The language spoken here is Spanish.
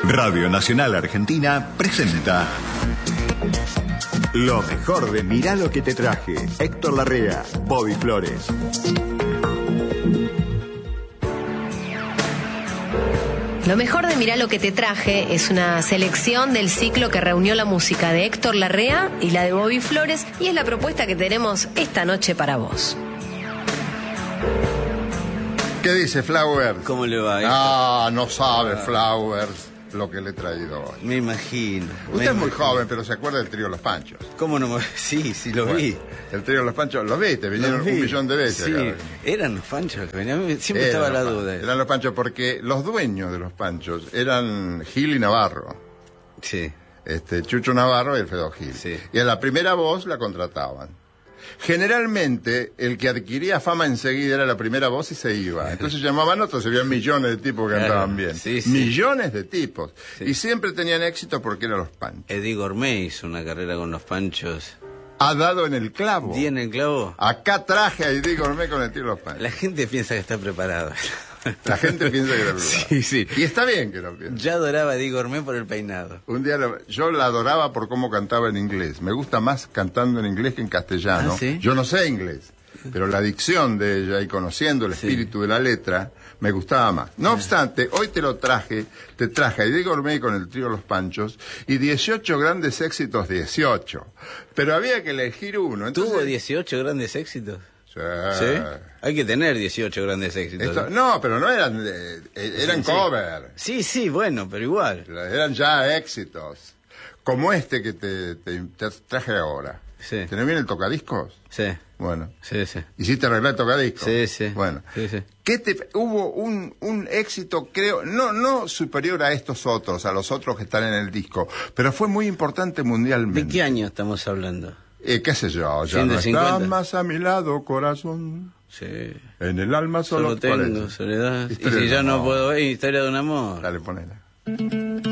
Radio Nacional Argentina presenta lo mejor de Mirá lo que te traje. Héctor Larrea, Bobby Flores. Lo mejor de Mirá lo que te traje es una selección del ciclo que reunió la música de Héctor Larrea y la de Bobby Flores, y es la propuesta que tenemos esta noche para vos. ¿Qué dice Flowers? ¿Cómo le va? Ah, no sabe Flowers lo que le he traído hoy. Me imagino. Usted es muy joven, pero se acuerda del trío Los Panchos. ¿Cómo no? Sí, lo vi. El trío Los Panchos, ¿lo viste? Vinieron un millón de veces. Sí, acá. Eran Los Panchos que venían. Siempre estaba la duda. Eran Los Panchos porque los dueños de Los Panchos eran Gil y Navarro. Sí. Chucho Navarro y Alfredo Gil. Sí. Y a la primera voz la contrataban. Generalmente, el que adquiría fama enseguida era la primera voz y se iba. Entonces llamaban otros, se veían millones de tipos que cantaban bien. Sí. Millones de tipos. Sí. Y siempre tenían éxito porque eran Los Panchos. Eddie Gourmet hizo una carrera con Los Panchos. Ha dado en el clavo. ¿Di en el clavo? Acá traje a Eddie Gourmet con el trío Los Panchos. La gente piensa que está preparado. La gente piensa que era preparado. Sí. Y está bien que lo piense. Yo adoraba a Eddie Gourmet por el peinado. Un día yo la adoraba por cómo cantaba en inglés. Me gusta más cantando en inglés que en castellano. ¿Ah, sí? Yo no sé inglés, pero la dicción de ella y conociendo el espíritu de la letra, me gustaba más. No obstante, hoy te traje a Eddie Gourmet con el trío Los Panchos y 18 grandes éxitos, 18. Pero había que elegir uno. Entonces, ¿Tuvo 18 grandes éxitos? Sí. Hay que tener 18 grandes éxitos. No, pero no eran, eran cover. Sí, bueno, pero igual. Eran ya éxitos. Como este que te traje ahora. Sí. ¿Tenés bien el tocadiscos? Sí. Bueno. Sí. ¿Hiciste arreglar el tocadiscos? Sí. Bueno. Sí. Hubo un éxito, creo, no superior a estos otros, a los otros que están en el disco, pero fue muy importante mundialmente. ¿De qué año estamos hablando? ¿Qué sé yo? Ya no estás más a mi lado, corazón. Sí. En el alma solo tengo soledad. Y si ya no puedo ver, historia de un amor. Dale, ponela.